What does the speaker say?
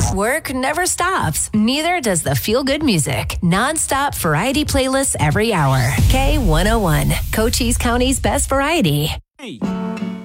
Work never stops. Neither does the feel-good music. Non-stop variety playlists every hour. K101, Cochise County's best variety. Hey.